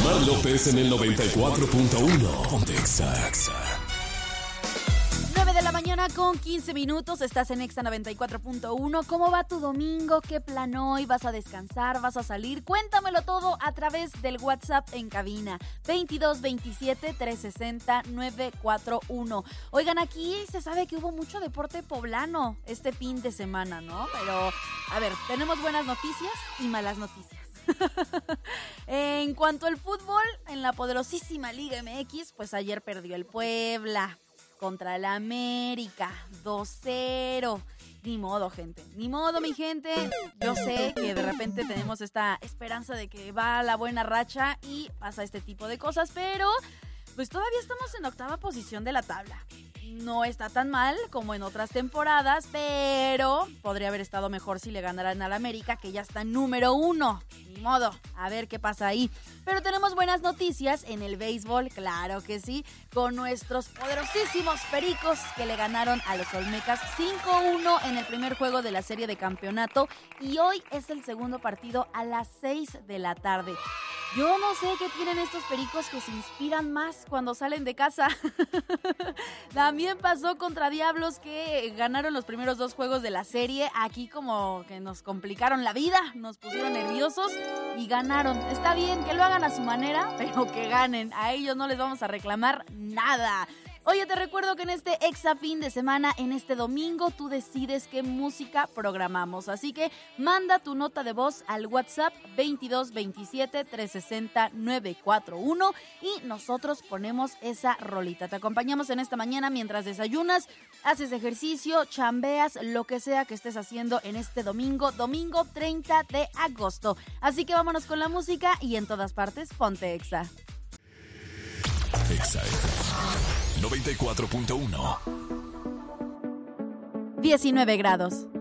Omar López en el 94.1. Ponte Exa. 9 de la mañana con 15 minutos, estás en Exa 94.1. ¿Cómo va tu domingo? ¿Qué plan hoy? ¿Vas a descansar? ¿Vas a salir? Cuéntamelo todo a través del WhatsApp en cabina 2227-360-941. Oigan, aquí se sabe que hubo mucho deporte poblano este fin de semana, ¿no? Pero, a ver, tenemos buenas noticias y malas noticias. En cuanto al fútbol, en la poderosísima Liga MX, pues ayer perdió el Puebla contra el América, 2-0. Ni modo, gente. Ni modo, mi gente. Yo sé que de repente tenemos esta esperanza de que va la buena racha y pasa este tipo de cosas, pero pues todavía estamos en octava posición de la tabla. No está tan mal como en otras temporadas, pero podría haber estado mejor si le ganaran al América, que ya está en número 1. Ni modo, a ver qué pasa ahí. Pero tenemos buenas noticias en el béisbol, claro que sí, con nuestros poderosísimos Pericos que le ganaron a los Olmecas 5-1 en el primer juego de la serie de campeonato, y hoy es el segundo partido a las 6 de la tarde. Yo no sé qué tienen estos Pericos que se inspiran más cuando salen de casa. También pasó contra Diablos, que ganaron los primeros 2 juegos de la serie. Aquí como que nos complicaron la vida, nos pusieron nerviosos y ganaron. Está bien que lo hagan a su manera, pero que ganen. A ellos no les vamos a reclamar nada. Oye, te recuerdo que en este Exa fin de semana, en este domingo, tú decides qué música programamos. Así que manda tu nota de voz al WhatsApp 2227-360-941 y nosotros ponemos esa rolita. Te acompañamos en esta mañana mientras desayunas, haces ejercicio, chambeas, lo que sea que estés haciendo en este domingo 30 de agosto. Así que vámonos con la música y en todas partes, ponte Exa. Exa 94.1. 19 grados.